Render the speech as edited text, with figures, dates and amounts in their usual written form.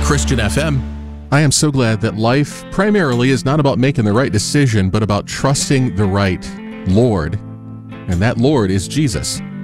Christian FM. I am so glad that life primarily is not about making the right decision, but about trusting the right Lord. And that Lord is Jesus.